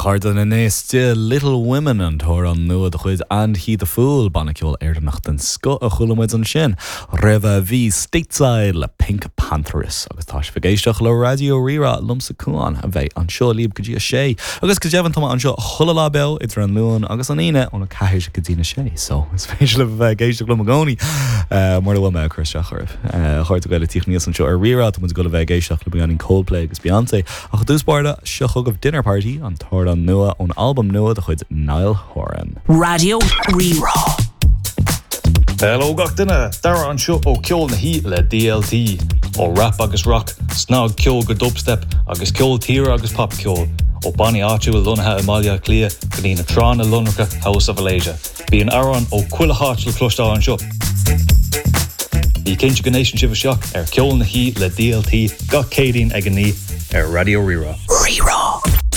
Chardon and still Little Women and Toran Noah the Quiz and He the Fool Banacul Erdenacht and Scott a Hulamids and Shin Reva V Stateside La Pink Pantheris August Tash Vagashach La Radio Rira Lumsa Kuan a Vey on Shaw Lieb Kaji Shay August Kajavan Toma on Shaw Hulala Bell it's Ran Loon August Anina on a Kahish Kadina Shay so it's special of Gashach Lumagoni more than one Chris Shachar hard to get a Tichnius and Shaw Rira to go to Vagashach Lumagani Coldplay is Beyonce Achadus Barda Shachog of Dinner Party on Toran Noah on album Noah the Chuid Niall Horan Radio Reraw. Hello gachtainna, dara an seo ó ceol na hí le DLT ó rap agus rock, snog ceol go dubstep agus ceol tír agus pop ceol ó Bonnie Archu lunathe Amalia Clia go na Tron a Lunracha House of Malaysia. Bí an aran ó cuila háit le clúistá an seo. Í cinse go nation sibh seach ceol na hí le DLT gach cédín ag an ní Radio Reraw. Reraw.